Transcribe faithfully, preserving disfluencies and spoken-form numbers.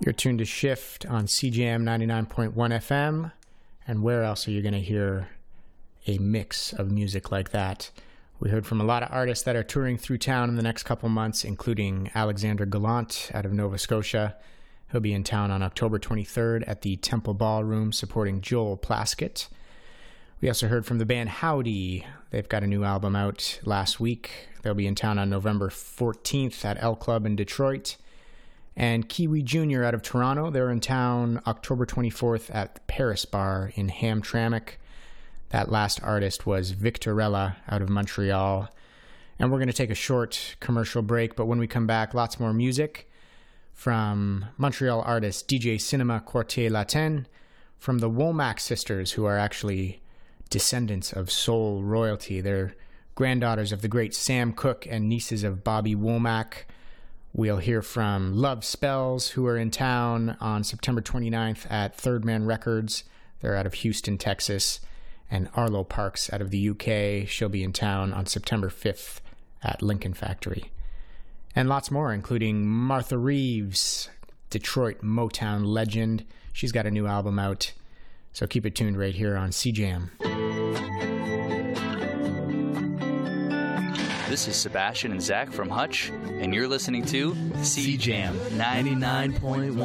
You're tuned to Shift on C J M ninety-nine point one F M. And where else are you going to hear a mix of music like that? We heard from a lot of artists that are touring through town in the next couple months, including Alexander Gallant out of Nova Scotia. He'll be in town on October twenty-third at the Temple Ballroom supporting Joel Plaskett. We also heard from the band Howdy. They've got a new album out last week. They'll be in town on November fourteenth at L Club in Detroit. And Kiwi Junior out of Toronto. They're in town October twenty-fourth at Paris Bar in Hamtramck. That last artist was Victorella out of Montreal. And we're going to take a short commercial break, but when we come back, lots more music from Montreal artist D J Cinema Quartier Latin, from the Womack sisters, who are actually descendants of soul royalty. They're granddaughters of the great Sam Cooke and nieces of Bobby Womack. We'll hear from Love Spells, who are in town on September twenty-ninth at Third Man Records. They're out of Houston, Texas. And Arlo Parks out of the U K. She'll be in town on September fifth at Lincoln Factory. And lots more, including Martha Reeves, Detroit Motown legend. She's got a new album out. So keep it tuned right here on C J M. This is Sebastian and Zach from Hutch, and you're listening to C J M ninety-nine point one.